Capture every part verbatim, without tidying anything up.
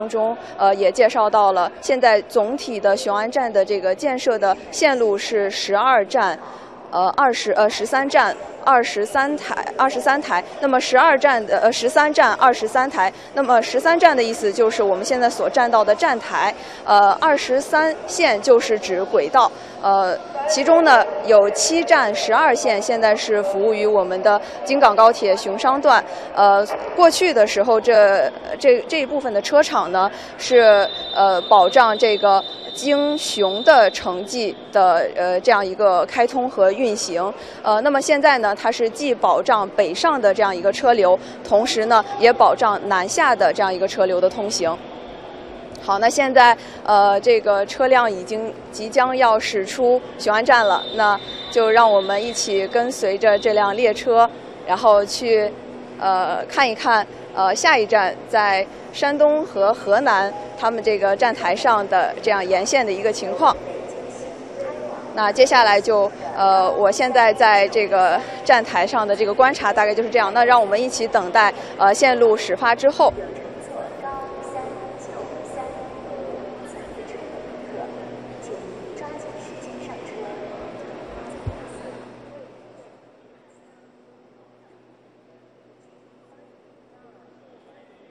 当中，呃，也介绍到了，现在总体的雄安站的这个建设的线路是十二站，呃，二十呃十三站，二十三台，二十三台。那么十二站的呃十三站，二十三台。那么十三站的意思就是我们现在所站到的站台，呃，二十三线就是指轨道，呃。其中呢有七站十二线，现在是服务于我们的京港高铁雄商段。呃，过去的时候这，这这这一部分的车厂呢是呃保障这个京雄的城际的呃这样一个开通和运行。呃，那么现在呢，它是既保障北上的这样一个车流，同时呢也保障南下的这样一个车流的通行。好，那现在呃，这个车辆已经即将要驶出雄安站了，那就让我们一起跟随着这辆列车，然后去呃看一看呃下一站在山东和河南他们这个站台上的这样沿线的一个情况。那接下来就呃，我现在在这个站台上的这个观察大概就是这样。那让我们一起等待呃线路始发之后。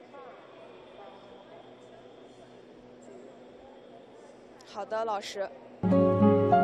好的，老师。